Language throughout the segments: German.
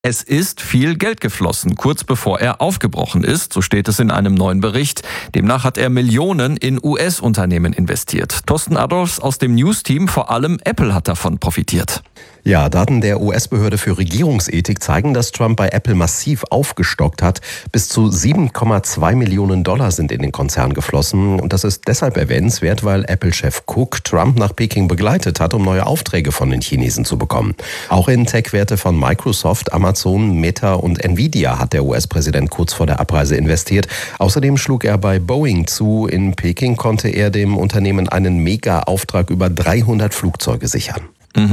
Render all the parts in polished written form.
Es ist viel Geld geflossen, kurz bevor er aufgebrochen ist, so steht es in einem neuen Bericht. Demnach hat er Millionen in US-Unternehmen investiert. Thorsten Adolfs aus dem News-Team, vor allem Apple hat davon profitiert. Ja, Daten der US-Behörde für Regierungsethik zeigen, dass Trump bei Apple massiv aufgestockt hat. Bis zu 7,2 Millionen Dollar sind in den Konzern geflossen. Und das ist deshalb erwähnenswert, weil Apple-Chef Cook Trump nach Peking begleitet hat, um neue Aufträge von den Chinesen zu bekommen. Auch in Tech-Werte von Microsoft, Amazon, Meta und Nvidia hat der US-Präsident kurz vor der Abreise investiert. Außerdem schlug er bei Boeing zu. In Peking konnte er dem Unternehmen einen Mega-Auftrag über 300 Flugzeuge sichern.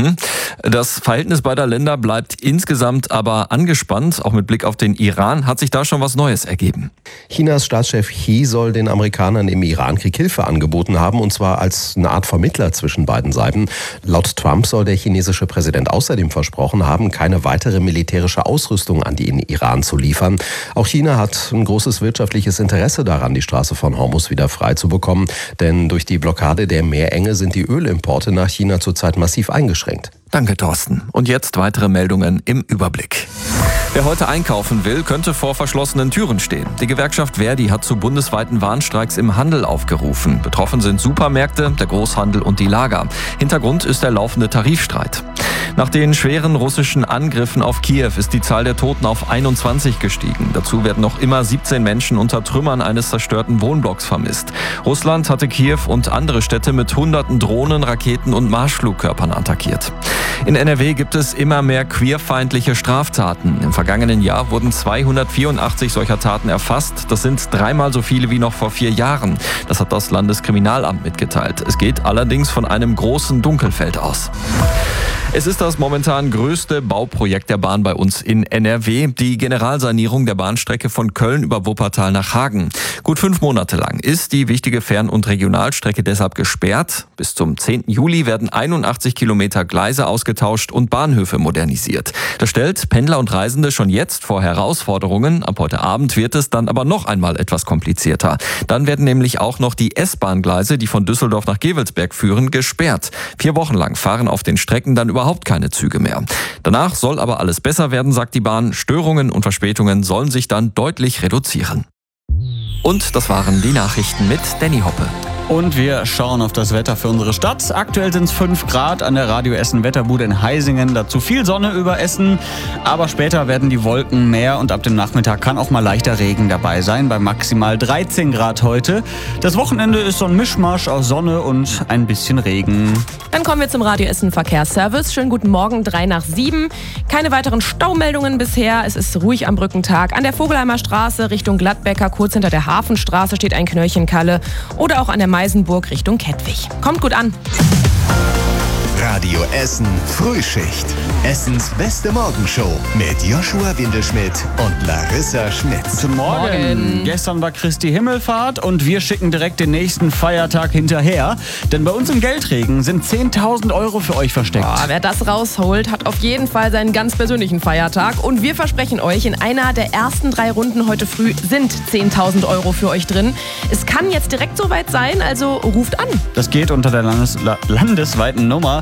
Das Verhältnis beider Länder bleibt insgesamt aber angespannt. Auch mit Blick auf den Iran hat sich da schon was Neues ergeben. Chinas Staatschef Xi soll den Amerikanern im Irankrieg Hilfe angeboten haben, und zwar als eine Art Vermittler zwischen beiden Seiten. Laut Trump soll der chinesische Präsident außerdem versprochen haben, keine weitere militärische Ausrüstung an den Iran zu liefern. Auch China hat ein großes wirtschaftliches Interesse daran, die Straße von Hormuz wieder frei zu bekommen. Denn durch die Blockade der Meerenge sind die Ölimporte nach China zurzeit massiv eingeschränkt. Danke, Thorsten. Und jetzt weitere Meldungen im Überblick. Wer heute einkaufen will, könnte vor verschlossenen Türen stehen. Die Gewerkschaft Verdi hat zu bundesweiten Warnstreiks im Handel aufgerufen. Betroffen sind Supermärkte, der Großhandel und die Lager. Hintergrund ist der laufende Tarifstreit. Nach den schweren russischen Angriffen auf Kiew ist die Zahl der Toten auf 21 gestiegen. Dazu werden noch immer 17 Menschen unter Trümmern eines zerstörten Wohnblocks vermisst. Russland hatte Kiew und andere Städte mit hunderten Drohnen, Raketen und Marschflugkörpern attackiert. In NRW gibt es immer mehr queerfeindliche Straftaten. Im vergangenen Jahr wurden 284 solcher Taten erfasst. Das sind 3-mal so viele wie noch vor 4 Jahren. Das hat das Landeskriminalamt mitgeteilt. Es geht allerdings von einem großen Dunkelfeld aus. Es ist das momentan größte Bauprojekt der Bahn bei uns in NRW, die Generalsanierung der Bahnstrecke von Köln über Wuppertal nach Hagen. Gut 5 Monate lang ist die wichtige Fern- und Regionalstrecke deshalb gesperrt. Bis zum 10. Juli werden 81 Kilometer Gleise ausgetauscht und Bahnhöfe modernisiert. Das stellt Pendler und Reisende schon jetzt vor Herausforderungen. Ab heute Abend wird es dann aber noch einmal etwas komplizierter. Dann werden nämlich auch noch die S-Bahn-Gleise, die von Düsseldorf nach Gevelsberg führen, gesperrt. 4 Wochen lang fahren auf den Strecken dann überhaupt keine Züge mehr. Danach soll aber alles besser werden, sagt die Bahn. Störungen und Verspätungen sollen sich dann deutlich reduzieren. Und das waren die Nachrichten mit Danny Hoppe. Und wir schauen auf das Wetter für unsere Stadt. Aktuell sind es 5 Grad an der Radio Essen Wetterbude in Heisingen. Dazu viel Sonne über Essen. Aber später werden die Wolken mehr und ab dem Nachmittag kann auch mal leichter Regen dabei sein. Bei maximal 13 Grad heute. Das Wochenende ist so ein Mischmasch aus Sonne und ein bisschen Regen. Dann kommen wir zum Radio Essen Verkehrsservice. Schönen guten Morgen, 3 nach 7. Keine weiteren Staumeldungen bisher. Es ist ruhig am Brückentag. An der Vogelheimer Straße Richtung Gladbecker, kurz hinter der Hafenstraße, steht ein Knöllchenkalle. Oder auch an der Meisenburg Richtung Kettwig. Kommt gut an. Radio Essen Frühschicht. Essens beste Morgenshow mit Joshua Windelschmidt und Larissa Schmitz. Guten Morgen. Gestern war Christi Himmelfahrt und wir schicken direkt den nächsten Feiertag hinterher. Denn bei uns im Geldregen sind 10.000 Euro für euch versteckt. Wer das rausholt, hat auf jeden Fall seinen ganz persönlichen Feiertag. Und wir versprechen euch, in einer der ersten 3 Runden heute früh sind 10.000 Euro für euch drin. Es kann jetzt direkt soweit sein, also ruft an. Das geht unter der landesweiten Nummer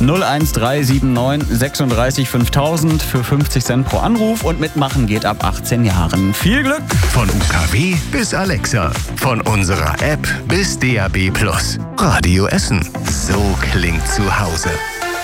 01379 36 5000 für 50 Cent pro Anruf und mitmachen geht ab 18 Jahren. Viel Glück! Von UKW bis Alexa, von unserer App bis DAB+. Radio Essen. So klingt zu Hause.